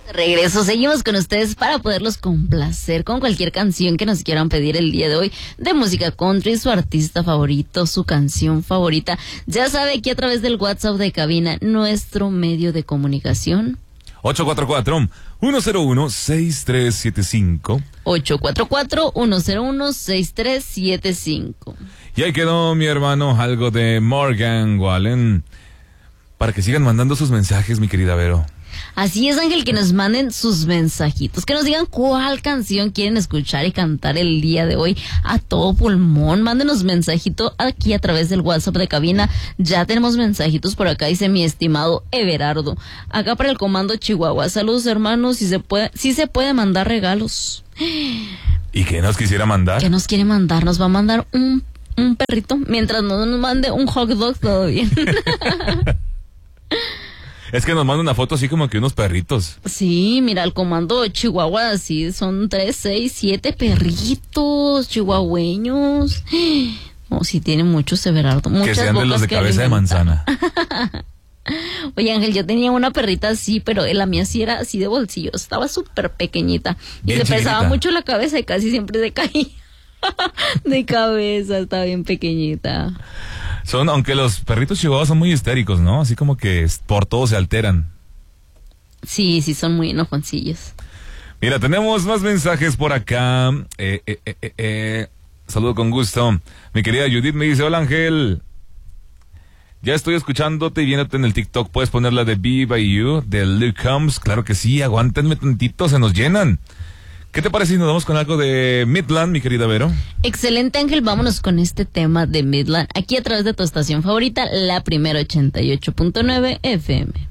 Regreso, seguimos con ustedes para poderlos complacer con cualquier canción que nos quieran pedir el día de hoy de música country, su artista favorito, su canción favorita. Ya sabe, aquí a través del WhatsApp de cabina, nuestro medio de comunicación. 844-101-6375. 844-101-6375. Y ahí quedó, mi hermano, algo de Morgan Wallen. Para que sigan mandando sus mensajes, mi querida Vero. Así es, Ángel, que nos manden sus mensajitos, que nos digan cuál canción quieren escuchar y cantar el día de hoy a todo pulmón. Mándenos mensajito aquí a través del WhatsApp de cabina. Ya tenemos mensajitos por acá, dice mi estimado Everardo. Acá para el comando Chihuahua. Saludos, hermanos, si se puede mandar regalos. ¿Y qué nos quisiera mandar? ¿Qué nos quiere mandar? Nos va a mandar un perrito. Mientras no nos mande un hot dog, todo bien. Es que nos manda una foto así como que unos perritos. Sí, mira, el comando Chihuahua, sí, son 3, 6, 7 perritos chihuahueños. Oh, sí, tiene muchos, Everardo. Que sean de los de cabeza de manzana. Oye, Ángel, yo tenía una perrita así, pero la mía sí era así de bolsillo. Estaba súper pequeñita. Y le pesaba mucho la cabeza y casi siempre se caía. De cabeza, está bien pequeñita. Aunque los perritos chihuahuas son muy histéricos, ¿no? Así como que por todo se alteran. Sí, son muy enojoncillos. Mira, tenemos más mensajes por acá. Saludo con gusto. Mi querida Judith me dice, hola Ángel. Ya estoy escuchándote y viéndote en el TikTok. ¿Puedes poner la de Be By You de Luke Combs? Claro que sí, aguántenme tantito, se nos llenan. ¿Qué te parece si nos vamos con algo de Midland, mi querida Vero? Excelente, Ángel, vámonos con este tema de Midland, aquí a través de tu estación favorita, la primera 88.9 FM.